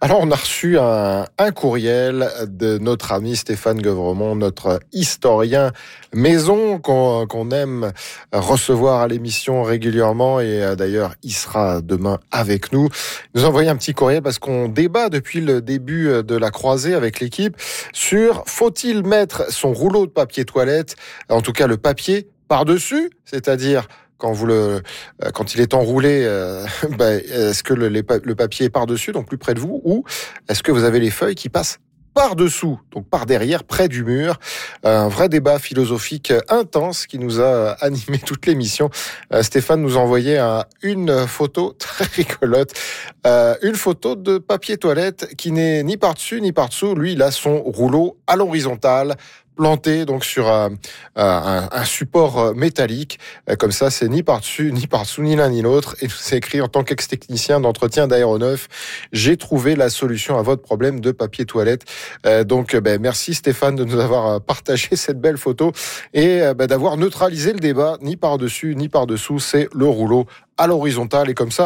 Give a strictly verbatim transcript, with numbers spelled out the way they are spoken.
Alors, on a reçu un, un courriel de notre ami Stéphane Gueuvremont, notre historien maison qu'on, qu'on aime recevoir à l'émission régulièrement, et d'ailleurs, il sera demain avec nous. Il nous a envoyé un petit courriel parce qu'on débat depuis le début de la croisée avec l'équipe sur faut-il mettre son rouleau de papier toilette, en tout cas le papier, par-dessus, c'est-à-dire quand vous le, quand il est enroulé, euh, ben, est-ce que le, les, le papier est par-dessus, donc plus près de vous, ou est-ce que vous avez les feuilles qui passent par-dessous, donc par derrière, près du mur? Un vrai débat philosophique intense qui nous a animé toute l'émission. Euh, Stéphane nous a envoyé un, une photo très rigolote, euh, une photo de papier toilette qui n'est ni par-dessus ni par-dessous. Lui, il a son rouleau à l'horizontale, planté donc sur un, un, un support métallique. Comme ça, c'est ni par-dessus, ni par-dessous, ni l'un ni l'autre. Et c'est écrit: en tant qu'ex-technicien d'entretien d'aéronefs, j'ai trouvé la solution à votre problème de papier toilette. Euh, donc, ben, merci Stéphane de nous avoir partagé cette belle photo et ben, d'avoir neutralisé le débat. Ni par-dessus, ni par-dessous, c'est le rouleau à l'horizontale. Et comme ça,